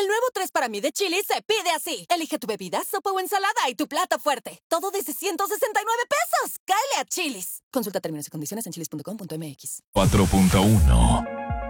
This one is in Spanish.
El nuevo 3 para mí de Chili's se pide así. Elige tu bebida, sopa o ensalada y tu plato fuerte. Todo desde 169 pesos. ¡Cáele a Chili's! Consulta términos y condiciones en chilis.com.mx. 4.1